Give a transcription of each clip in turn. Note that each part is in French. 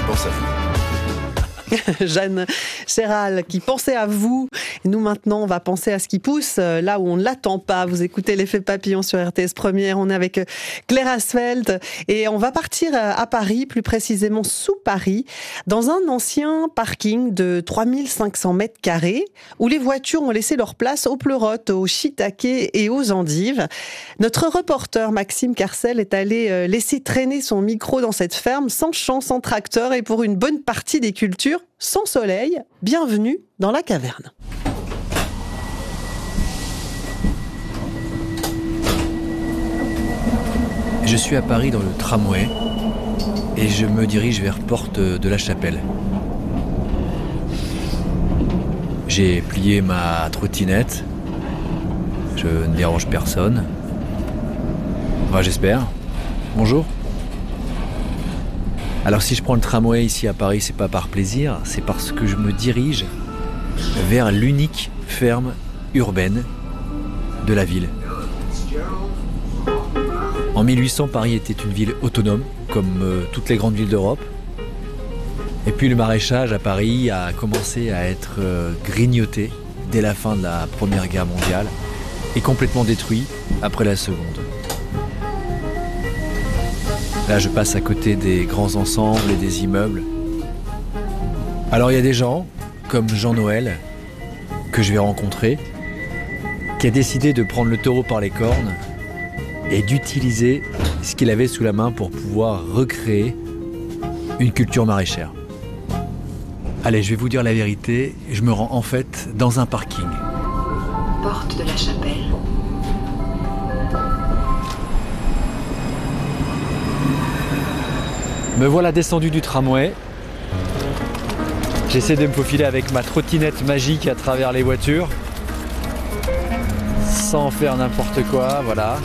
pense à vous. Jeanne Chéral qui pensait à vous. Et nous maintenant, on va penser à ce qui pousse là où on ne l'attend pas. Vous écoutez l'effet papillon sur RTS Première. On est avec Claire Asfeld et on va partir à Paris, plus précisément sous Paris, dans un ancien parking de 3500 mètres carrés où les voitures ont laissé leur place aux pleurotes, aux shiitakes et aux endives. Notre reporter Maxime Carcel est allé laisser traîner son micro dans cette ferme sans champ, sans tracteur et pour une bonne partie des cultures sans soleil. Bienvenue dans la caverne. Je suis à Paris dans le tramway et je me dirige vers Porte de la Chapelle. J'ai plié ma trottinette. Je ne dérange personne. Enfin, j'espère. Bonjour. Alors si je prends le tramway ici à Paris, c'est pas par plaisir, c'est parce que je me dirige vers l'unique ferme urbaine de la ville. En 1800, Paris était une ville autonome, comme toutes les grandes villes d'Europe. Et puis le maraîchage à Paris a commencé à être grignoté dès la fin de la Première Guerre mondiale et complètement détruit après la Seconde. Là, je passe à côté des grands ensembles et des immeubles. Alors, il y a des gens, comme Jean-Noël, que je vais rencontrer, qui a décidé de prendre le taureau par les cornes et d'utiliser ce qu'il avait sous la main pour pouvoir recréer une culture maraîchère. Allez, je vais vous dire la vérité, je me rends en fait dans un parking. Porte de la Chapelle. Me voilà descendu du tramway. J'essaie de me faufiler avec ma trottinette magique à travers les voitures. Sans faire n'importe quoi, voilà.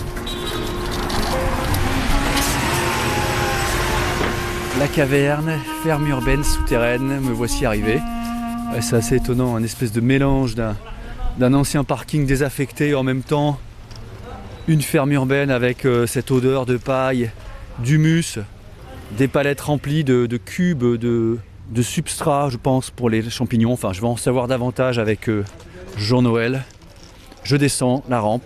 La caverne, ferme urbaine souterraine, me voici arrivé. C'est assez étonnant, un espèce de mélange d'un ancien parking désaffecté et en même temps une ferme urbaine avec cette odeur de paille, d'humus. Des palettes remplies de cubes, de substrat, je pense, pour les champignons. Enfin, je vais en savoir davantage avec Jean-Noël. Je descends la rampe.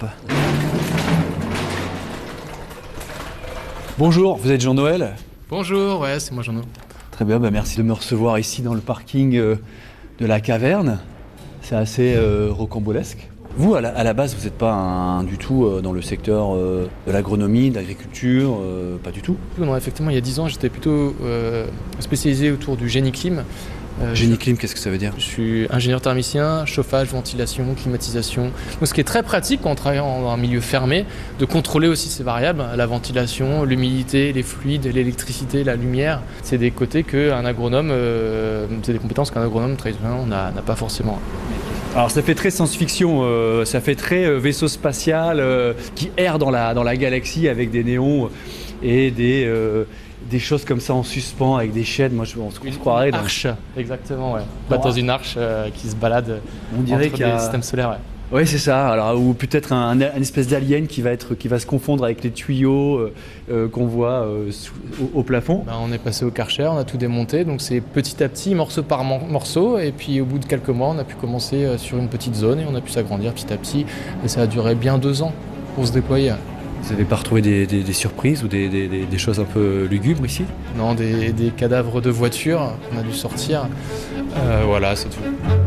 Bonjour, vous êtes Jean-Noël ? Bonjour, ouais, c'est moi Jean-Noël. Très bien, merci de me recevoir ici dans le parking de la caverne. C'est assez rocambolesque. Vous, à la base, vous n'êtes pas du tout dans le secteur de l'agronomie, de l'agriculture, pas du tout? Non, effectivement, il y a 10 ans, j'étais plutôt spécialisé autour du génie clim. Génie clim, qu'est-ce que ça veut dire? Je suis ingénieur thermicien, chauffage, ventilation, climatisation. Donc, ce qui est très pratique quand on travaille dans un milieu fermé, de contrôler aussi ces variables, la ventilation, l'humidité, les fluides, l'électricité, la lumière. C'est des côtés qu'un agronome, c'est des compétences qu'un agronome traditionnellement n'a pas forcément. Alors ça fait très science-fiction, ça fait très vaisseau spatial qui erre dans la galaxie avec des néons et des choses comme ça en suspens avec des chaînes. Moi, on se croirait dans... Arche, exactement, ouais. Dans une arche qui se balade on dirait entre des systèmes solaires, ouais. Oui, c'est ça. Alors, ou peut-être un espèce d'alien qui va se confondre avec les tuyaux qu'on voit au plafond. On est passé au Karcher, on a tout démonté, donc c'est petit à petit, morceau par morceau, et puis au bout de quelques mois, on a pu commencer sur une petite zone et on a pu s'agrandir petit à petit, et ça a duré bien 2 ans pour se déployer. Vous n'avez pas retrouvé des surprises ou des choses un peu lugubres ici? Non, des cadavres de voitures qu'on a dû sortir. Voilà, c'est tout.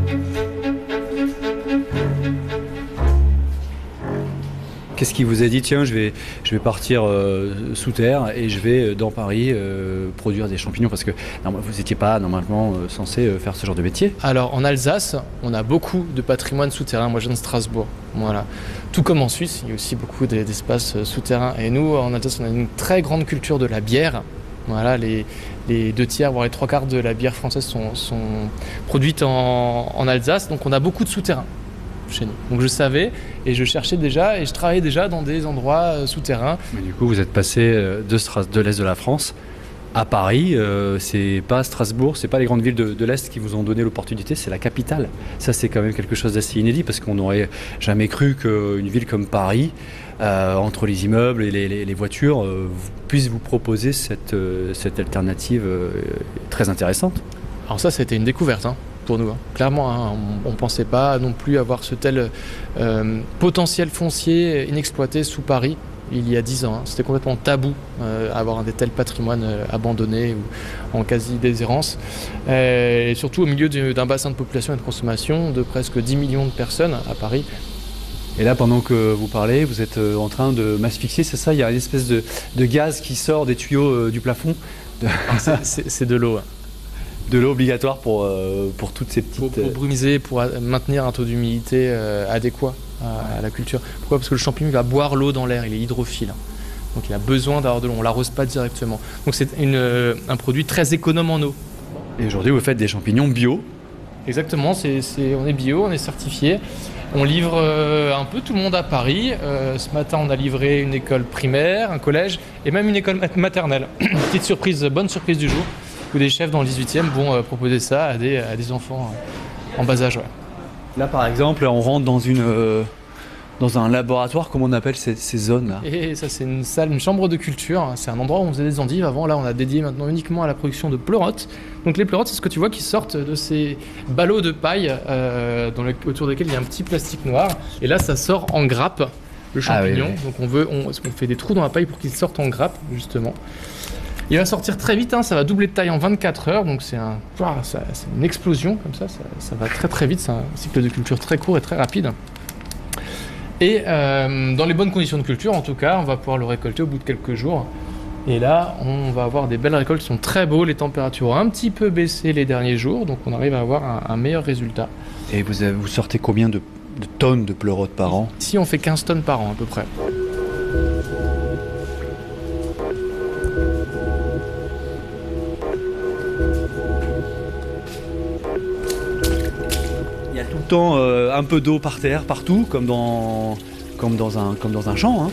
Qu'est-ce qui vous a dit, tiens, je vais partir sous terre et je vais dans Paris produire des champignons, parce que vous n'étiez pas normalement censé faire ce genre de métier? Alors en Alsace, on a beaucoup de patrimoine souterrain. Moi je viens de Strasbourg. Voilà. Tout comme en Suisse, il y a aussi beaucoup d'espaces souterrains. Et nous, en Alsace, on a une très grande culture de la bière. Voilà, les 2/3, voire les 3/4 de la bière française sont produites en Alsace. Donc on a beaucoup de souterrains chez nous. Donc je savais et je cherchais déjà et je travaillais déjà dans des endroits souterrains. Mais du coup, vous êtes passé de l'Est de la France À Paris, c'est pas Strasbourg, c'est pas les grandes villes de l'Est qui vous ont donné l'opportunité, c'est la capitale. Ça, c'est quand même quelque chose d'assez inédit parce qu'on n'aurait jamais cru qu'une ville comme Paris, entre les immeubles et les voitures, puisse vous proposer cette alternative très intéressante. Alors ça a été une découverte pour nous. Clairement, on ne pensait pas non plus avoir ce tel potentiel foncier inexploité sous Paris. Il y a 10 ans, c'était complètement tabou avoir un tel patrimoine abandonné ou en quasi-déshérence. Et surtout au milieu d'un bassin de population et de consommation de presque 10 millions de personnes à Paris. Et là, pendant que vous parlez, vous êtes en train de m'asphyxier, c'est ça? Il y a une espèce de gaz qui sort des tuyaux du plafond. C'est de l'eau. De l'eau obligatoire pour toutes ces petites... Pour brumiser, pour maintenir un taux d'humidité adéquat à la culture. Pourquoi? Parce que le champignon va boire l'eau dans l'air, il est hydrophile. Donc il a besoin d'avoir de l'eau, on ne l'arrose pas directement. Donc c'est un produit très économe en eau. Et aujourd'hui, vous faites des champignons bio? Exactement, on est bio, on est certifié. On livre un peu tout le monde à Paris. Ce matin, on a livré une école primaire, un collège et même une école maternelle. Petite surprise, bonne surprise du jour, où des chefs dans le 18e vont proposer ça à des enfants en bas âge. Ouais. Là, par exemple, on rentre dans un laboratoire, comment on appelle ces zones-là? Et ça, c'est une salle, une chambre de culture. C'est un endroit où on faisait des endives. Avant, là, on a dédié maintenant uniquement à la production de pleurotes. Donc les pleurotes, c'est ce que tu vois qui sortent de ces ballots de paille autour desquels il y a un petit plastique noir. Et là, ça sort en grappe, le champignon. Ah, oui. Donc on fait des trous dans la paille pour qu'il sorte en grappe, justement. Il va sortir très vite, ça va doubler de taille en 24 heures, donc c'est une explosion comme ça va très très vite, c'est un cycle de culture très court et très rapide. Et dans les bonnes conditions de culture, en tout cas, on va pouvoir le récolter au bout de quelques jours. Et là, on va avoir des belles récoltes qui sont très beaux, les températures ont un petit peu baissé les derniers jours, donc on arrive à avoir un meilleur résultat. Et vous sortez combien de tonnes de pleurotes par an? Ici, on fait 15 tonnes par an à peu près. Un peu d'eau par terre partout, comme dans un champ,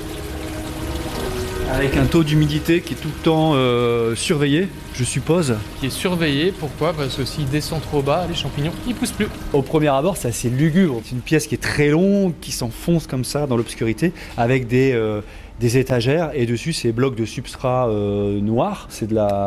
avec un taux d'humidité qui est tout le temps surveillé, je suppose. Qui est surveillé, pourquoi? Parce que s'il descend trop bas, les champignons, ils poussent plus. Au premier abord, c'est assez lugubre. C'est une pièce qui est très longue, qui s'enfonce comme ça dans l'obscurité, avec des étagères, et dessus ces blocs de substrat noir. C'est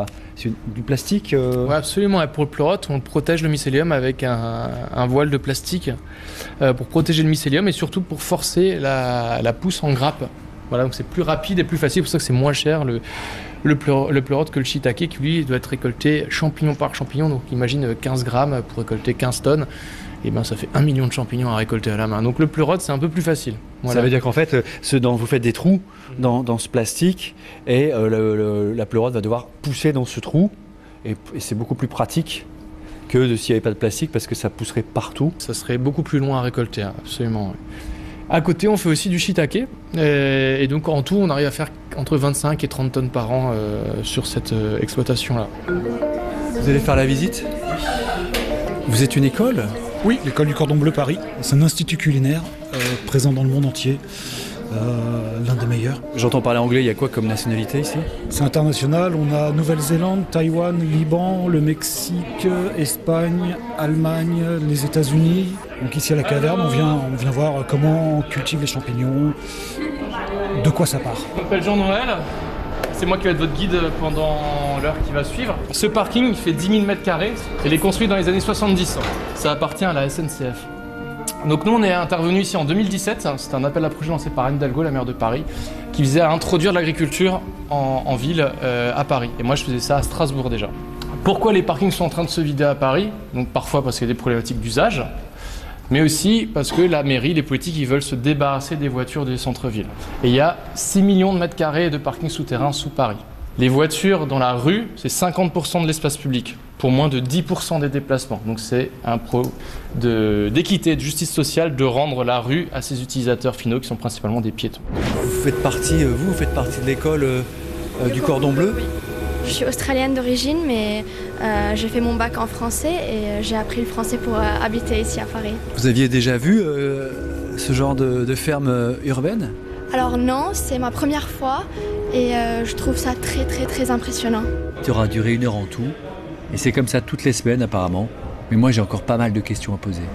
du plastique Oui, absolument. Et pour le pleurote, on protège le mycélium avec un voile de plastique pour protéger le mycélium et surtout pour forcer la pousse en grappe. Voilà, donc c'est plus rapide et plus facile, c'est pour ça que c'est moins cher le pleurote que le shiitake qui lui doit être récolté champignon par champignon. Donc imagine 15 grammes pour récolter 15 tonnes. Et ben ça fait 1 million de champignons à récolter à la main. Donc le pleurote, c'est un peu plus facile. Voilà. Ça veut dire qu'en fait, vous faites des trous dans ce plastique et la pleurote va devoir pousser dans ce trou. Et c'est beaucoup plus pratique que s'il n'y avait pas de plastique parce que ça pousserait partout. Ça serait beaucoup plus loin à récolter, absolument. Oui. À côté, on fait aussi du shiitake. Et donc en tout, on arrive à faire entre 25 et 30 tonnes par an sur cette exploitation-là. Vous allez faire la visite? Vous êtes une école? Oui, l'école du Cordon Bleu Paris. C'est un institut culinaire présent dans le monde entier, l'un des meilleurs. J'entends parler anglais, il y a quoi comme nationalité ici? C'est international, on a Nouvelle-Zélande, Taïwan, Liban, le Mexique, Espagne, Allemagne, les États-Unis. Donc ici à la caverne, on vient voir comment on cultive les champignons, de quoi ça part. Je m'appelle Jean-Noël. C'est moi qui vais être votre guide pendant l'heure qui va suivre. Ce parking, il fait 10 000 m². Il est construit dans les années 70. Ça appartient à la SNCF. Donc nous, on est intervenu ici en 2017. C'est un appel à projet lancé par Anne Hidalgo, la maire de Paris, qui visait à introduire l'agriculture en ville à Paris. Et moi, je faisais ça à Strasbourg déjà. Pourquoi les parkings sont en train de se vider à Paris? Donc parfois parce qu'il y a des problématiques d'usage, mais aussi parce que la mairie, les politiques, ils veulent se débarrasser des voitures des centres-villes. Et il y a 6 millions de mètres carrés de parkings souterrains sous Paris. Les voitures dans la rue, c'est 50% de l'espace public, pour moins de 10% des déplacements. Donc c'est un d'équité, de justice sociale, de rendre la rue à ses utilisateurs finaux, qui sont principalement des piétons. Vous faites partie de l'école du Cordon Bleu? Oui. Je suis australienne d'origine, mais j'ai fait mon bac en français et j'ai appris le français pour habiter ici à Paris. Vous aviez déjà vu ce genre de ferme urbaine? Alors non, c'est ma première fois et je trouve ça très très très impressionnant. Tu auras duré 1 heure en tout, et c'est comme ça toutes les semaines apparemment. Mais moi j'ai encore pas mal de questions à poser.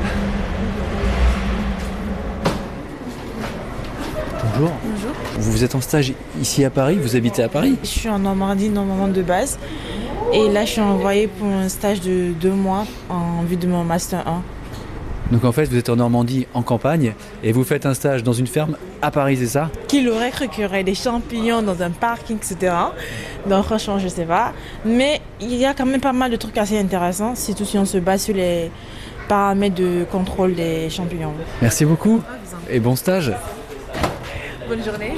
Bonjour. Bonjour. Vous êtes en stage ici à Paris, vous habitez à Paris? Je suis en Normandie normalement de base. Et là, je suis envoyée pour un stage de 2 mois en vue de mon Master 1. Donc en fait, vous êtes en Normandie, en campagne, et vous faites un stage dans une ferme à Paris, c'est ça? Qui l'aurait cru qu'il y aurait des champignons dans un parking, etc. Donc franchement, je sais pas. Mais il y a quand même pas mal de trucs assez intéressants, surtout si on se base sur les paramètres de contrôle des champignons. Merci beaucoup, et bon stage. Bonne journée.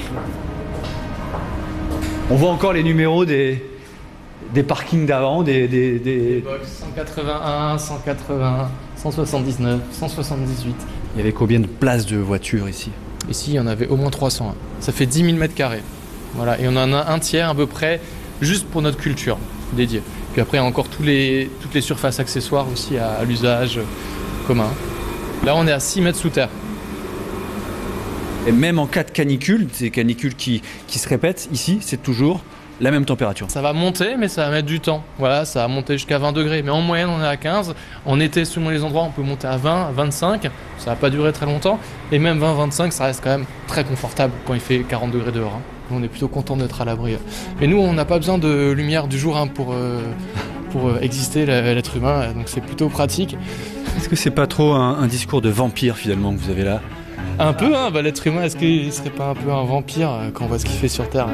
On voit encore les numéros des parkings d'avant, des box 181, 180, 179, 178. Il y avait combien de places de voitures ici? Ici, il y en avait au moins 300. Ça fait 10 000 mètres carrés. Voilà. Et on en a un tiers à peu près juste pour notre culture dédiée. Puis après, il y a encore toutes les surfaces accessoires aussi à l'usage commun. Là, on est à 6 mètres sous terre. Et même en cas de canicule, ces canicules qui se répètent, ici, c'est toujours la même température. Ça va monter, mais ça va mettre du temps. Voilà, ça va monter jusqu'à 20 degrés. Mais en moyenne, on est à 15. En été, selon les endroits, on peut monter à 20, à 25. Ça va pas durer très longtemps. Et même 20, 25, ça reste quand même très confortable quand il fait 40 degrés dehors. On est plutôt content d'être à l'abri. Mais nous, on n'a pas besoin de lumière du jour pour exister, l'être humain. Donc c'est plutôt pratique. Est-ce que c'est pas trop un discours de vampire finalement que vous avez là? Un peu, hein. L'être humain, est-ce qu'il serait pas un peu un vampire quand on voit ce qu'il fait sur Terre?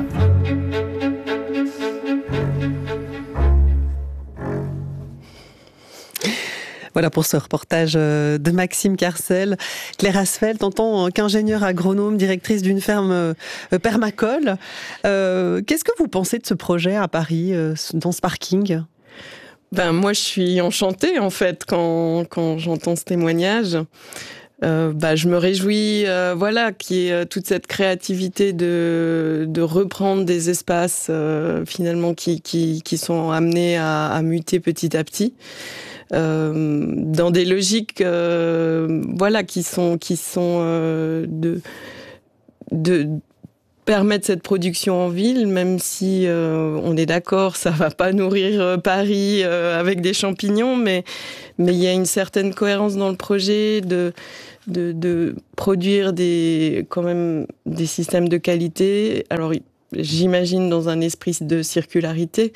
Voilà pour ce reportage de Maxime Carcel. Claire Asfeld, en tant qu'ingénieure agronome, directrice d'une ferme permacole, qu'est-ce que vous pensez de ce projet à Paris, dans ce parking? Moi, je suis enchantée, en fait, quand j'entends ce témoignage. Je me réjouis, qu'il y ait toute cette créativité de reprendre des espaces, finalement, qui sont amenés à muter petit à petit. Dans des logiques qui sont de permettre cette production en ville, même si on est d'accord, ça va pas nourrir Paris avec des champignons, mais il y a une certaine cohérence dans le projet de produire quand même des systèmes de qualité. Alors j'imagine dans un esprit de circularité.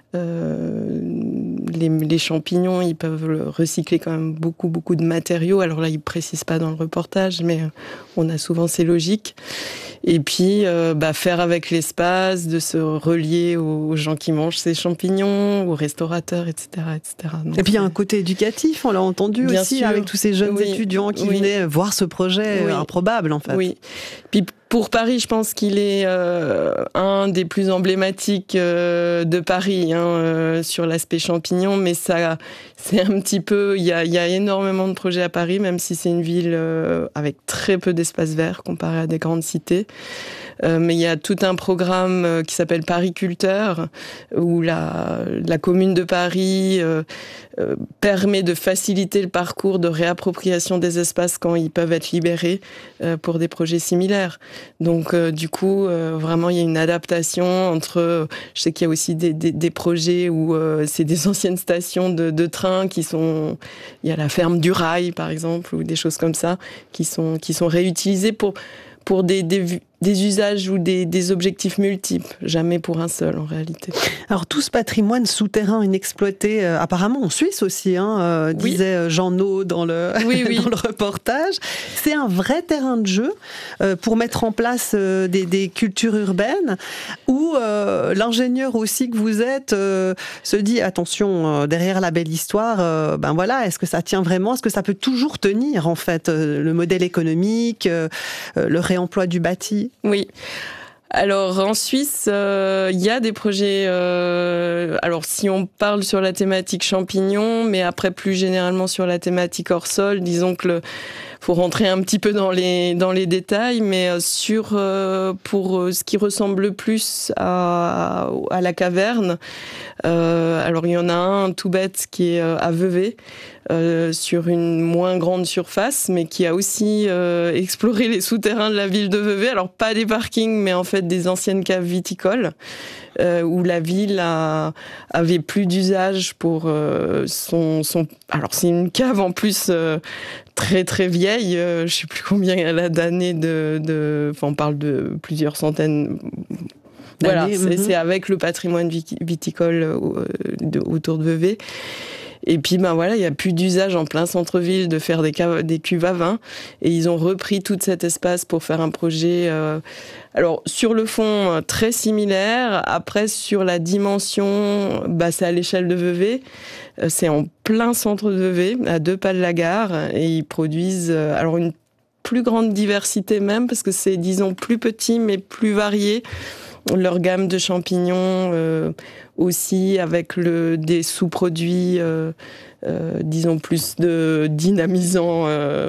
Les champignons, ils peuvent recycler quand même beaucoup de matériaux. Alors là, ils précisent pas dans le reportage, mais on a souvent ces logiques. Et puis, faire avec l'espace, de se relier aux gens qui mangent ces champignons, aux restaurateurs, etc., etc. Donc, et puis, il y a un côté éducatif, on l'a entendu bien aussi, sûr, avec tous ces jeunes étudiants qui venaient voir ce projet improbable, en fait. Oui. Puis, pour Paris, je pense qu'il est un des plus emblématiques de Paris, sur l'aspect champignon, mais ça, c'est un petit peu... Il y a énormément de projets à Paris, même si c'est une ville avec très peu d'espace vert comparé à des grandes cités. Mais il y a tout un programme qui s'appelle Pariculteur, où la commune de Paris permet de faciliter le parcours de réappropriation des espaces quand ils peuvent être libérés pour des projets similaires. Donc du coup, vraiment, il y a une adaptation entre... Je sais qu'il y a aussi des projets où c'est des anciennes stations de train qui sont... Il y a la ferme du rail, par exemple, ou des choses comme ça, qui sont réutilisées pour des usages ou des objectifs multiples, jamais pour un seul en réalité. Alors tout ce patrimoine souterrain inexploité, apparemment en Suisse aussi, disait Jean Naud dans le reportage, c'est un vrai terrain de jeu pour mettre en place des cultures urbaines où l'ingénieur aussi que vous êtes se dit attention, derrière la belle histoire, est-ce que ça tient vraiment, est-ce que ça peut toujours tenir en fait, le modèle économique, le réemploi du bâti? Oui. Alors en Suisse, il y a des projets. Alors si on parle sur la thématique champignons, mais après plus généralement sur la thématique hors sol, disons que faut rentrer un petit peu dans les détails, mais pour ce qui ressemble le plus à la caverne. Alors il y en a un tout bête qui est à Vevey, sur une moins grande surface, mais qui a aussi exploré les souterrains de la ville de Vevey. Alors pas des parkings, mais en fait des anciennes caves viticoles, où la ville avait plus d'usage pour son. Alors c'est une cave en plus très très vieille. Je sais plus combien elle a d'années Enfin, on parle de plusieurs centaines. Voilà, c'est avec le patrimoine viticole autour de Vevey. Et puis, il n'y a plus d'usage en plein centre-ville de faire des cuves à vin. Et ils ont repris tout cet espace pour faire un projet, alors, sur le fond, très similaire. Après, sur la dimension, c'est à l'échelle de Vevey. C'est en plein centre de Vevey, à 2 pas de la gare. Et ils produisent, alors, une plus grande diversité même, parce que c'est, disons, plus petit, mais plus varié. Leur gamme de champignons aussi, avec des sous-produits, disons plus de dynamisants,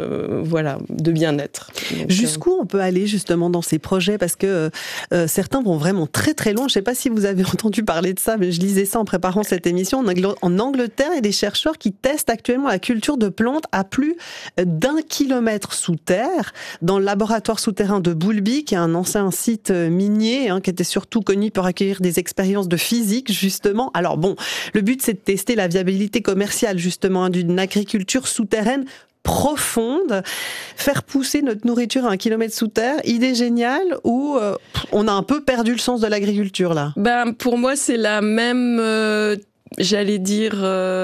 de bien-être. Donc, jusqu'où on peut aller justement dans ces projets, parce que certains vont vraiment très très loin. Je ne sais pas si vous avez entendu parler de ça, mais je lisais ça en préparant cette émission. En Angleterre, il y a des chercheurs qui testent actuellement la culture de plantes à plus d'1 kilomètre sous terre, dans le laboratoire souterrain de Boulby, qui est un ancien site minier, qui était surtout connu pour accueillir des expériences de physique, justement. Alors bon, le but c'est de tester la viabilité commerciale, justement, d'une agriculture souterraine profonde, faire pousser notre nourriture à 1 kilomètre sous terre, idée géniale, ou on a un peu perdu le sens de l'agriculture là? Pour moi, c'est la même... j'allais dire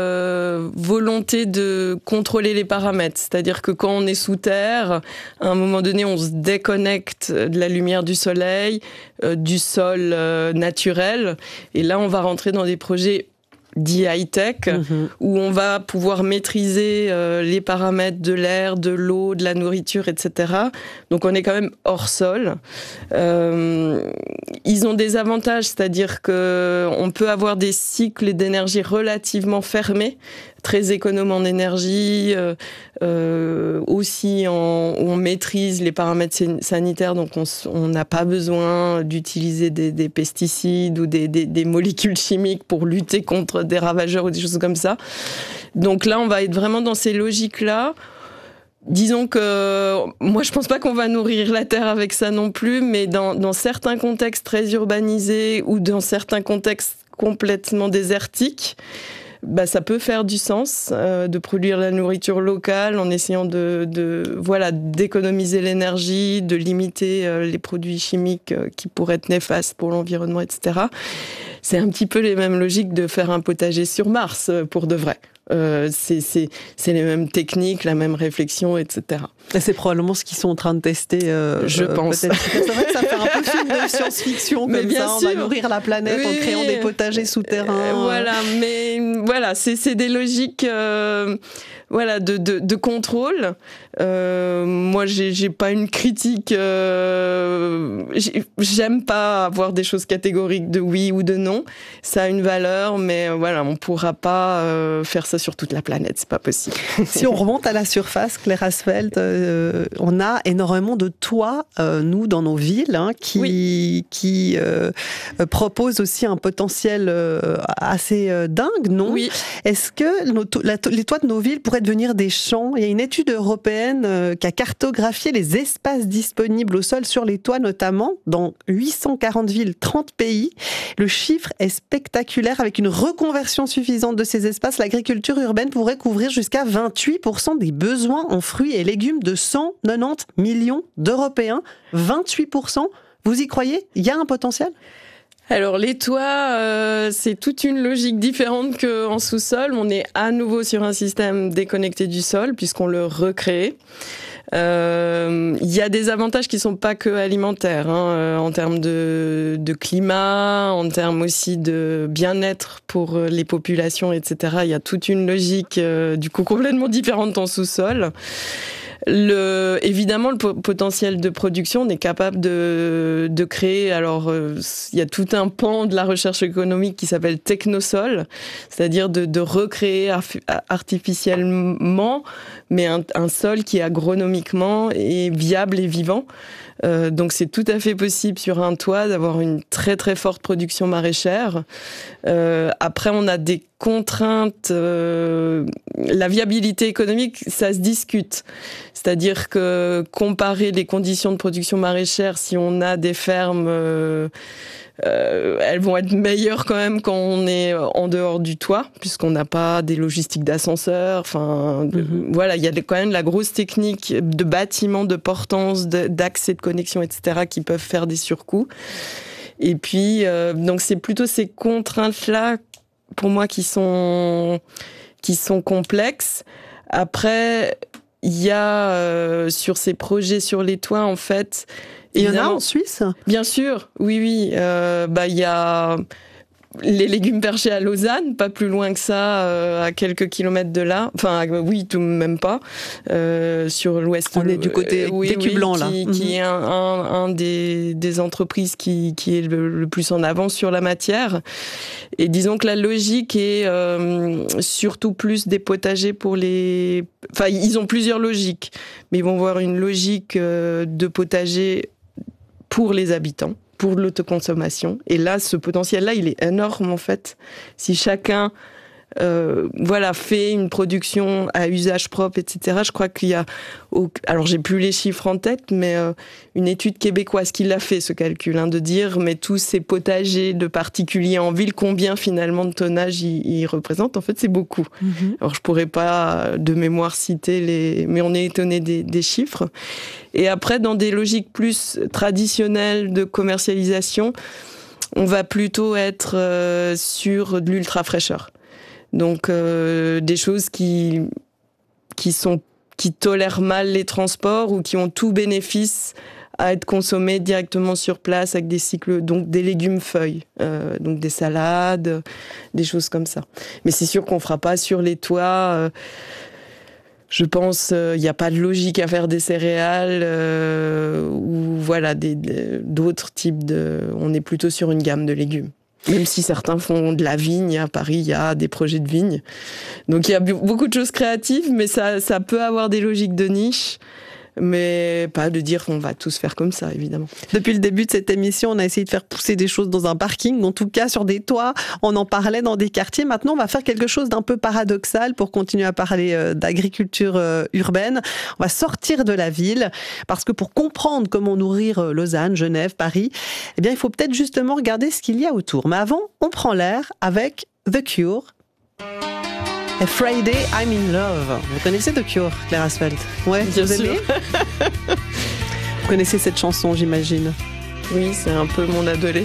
volonté de contrôler les paramètres. C'est-à-dire que quand on est sous terre, à un moment donné, on se déconnecte de la lumière du soleil, du sol naturel. Et là, on va rentrer dans des projets dits high-tech, où on va pouvoir maîtriser les paramètres de l'air, de l'eau, de la nourriture, etc. Donc on est quand même hors sol. Ils ont des avantages, c'est-à-dire qu'on peut avoir des cycles d'énergie relativement fermés, très économes en énergie, aussi on maîtrise les paramètres sanitaires, donc on n'a pas besoin d'utiliser des pesticides ou des molécules chimiques pour lutter contre des ravageurs ou des choses comme ça. Donc là, on va être vraiment dans ces logiques-là. Disons que moi, je pense pas qu'on va nourrir la terre avec ça non plus, mais dans certains contextes très urbanisés ou dans certains contextes complètement désertiques, ça peut faire du sens de produire la nourriture locale en essayant d'économiser l'énergie, de limiter les produits chimiques qui pourraient être néfastes pour l'environnement, etc. C'est un petit peu les mêmes logiques de faire un potager sur Mars, pour de vrai. C'est les mêmes techniques, la même réflexion, etc. Et c'est probablement ce qu'ils sont en train de tester. Je pense. C'est vrai que ça fait un peu film de science-fiction comme bien ça. sûr. On va nourrir la planète en créant des potagers souterrains. C'est des logiques de contrôle. Moi, j'ai pas une critique. J'aime pas avoir des choses catégoriques de oui ou de non. Ça a une valeur, mais on pourra pas faire ça sur toute la planète. C'est pas possible. Si on remonte à la surface, Claire Asfeld, on a énormément de toits, nous, dans nos villes, qui proposent aussi un potentiel assez dingue, non? Oui. Est-ce que les toits de nos villes pourraient devenir des champs? Il y a une étude européenne qui a cartographié les espaces disponibles au sol sur les toits, notamment dans 840 villes, 30 pays. Le chiffre est spectaculaire. Avec une reconversion suffisante de ces espaces, l'agriculture urbaine pourrait couvrir jusqu'à 28% des besoins en fruits et légumes de 190 millions d'Européens. 28%, vous y croyez? Il y a un potentiel? Alors les toits, c'est toute une logique différente qu'en sous-sol. On est à nouveau sur un système déconnecté du sol puisqu'on le recrée. Il y a des avantages qui sont pas que alimentaires, en termes de climat, en termes aussi de bien-être pour les populations, etc. Il y a toute une logique du coup complètement différente en sous-sol. Évidemment, le potentiel de production, on est capable de créer. Alors, il y a tout un pan de la recherche économique qui s'appelle technosol, c'est-à-dire de recréer artificiellement, mais un sol qui agronomiquement est viable et vivant. Donc, c'est tout à fait possible sur un toit d'avoir une très très forte production maraîchère. Après, on a des contraintes, la viabilité économique, ça se discute. C'est-à-dire que comparer les conditions de production maraîchère, si on a des fermes, elles vont être meilleures quand même quand on est en dehors du toit, puisqu'on n'a pas des logistiques d'ascenseur. Enfin, voilà, il y a quand même la grosse technique de bâtiments, de portance, d'accès de connexion, etc., qui peuvent faire des surcoûts. Et puis, donc c'est plutôt ces contraintes-là, pour moi, qui sont complexes. Après, il y a sur ces projets sur les toits, en fait... Il y en a en Suisse ? Bien sûr, oui. Il y a les légumes perchés à Lausanne, pas plus loin que ça, à quelques kilomètres de là. Enfin, oui, tout même pas. Sur l'ouest. On est du côté d'écu blanc, là. Qui est un des entreprises qui est le plus en avance sur la matière. Et disons que la logique est surtout plus des potagers pour les... Enfin, ils ont plusieurs logiques, mais ils vont voir une logique de potager pour les habitants, pour l'autoconsommation. Et là, ce potentiel-là, il est énorme, en fait. Si chacun fait une production à usage propre, etc., je crois qu'il y a... Alors, j'ai plus les chiffres en tête, mais une étude québécoise qui l'a fait, ce calcul, de dire, mais tous ces potagers de particuliers en ville, combien, finalement, de tonnage ils représentent. En fait, c'est beaucoup. Alors, je pourrais pas, de mémoire, citer mais on est étonné des chiffres. Et après, dans des logiques plus traditionnelles de commercialisation, on va plutôt être sur de l'ultra-fraîcheur. Donc des choses qui tolèrent mal les transports ou qui ont tout bénéfice à être consommées directement sur place avec des cycles, donc des légumes feuilles, donc des salades, des choses comme ça. Mais c'est sûr qu'on fera pas sur les toits. Je pense il n'y a pas de logique à faire des céréales ou voilà d'autres types de. On est plutôt sur une gamme de légumes. Même si certains font de la vigne, à Paris, il y a des projets de vigne. Donc il y a beaucoup de choses créatives, mais ça peut avoir des logiques de niche. Mais pas de dire qu'on va tous faire comme ça, évidemment. Depuis le début de cette émission, on a essayé de faire pousser des choses dans un parking, en tout cas sur des toits, on en parlait dans des quartiers. Maintenant, on va faire quelque chose d'un peu paradoxal pour continuer à parler d'agriculture urbaine. On va sortir de la ville, parce que pour comprendre comment nourrir Lausanne, Genève, Paris, eh bien, il faut peut-être justement regarder ce qu'il y a autour. Mais avant, on prend l'air avec The Cure. A Friday, I'm in Love. Vous connaissez The Cure, Claire Asfeld ? Ouais, bien vous sûr. aimez ? Vous connaissez cette chanson, j'imagine ? Oui, c'est un peu mon adolescence.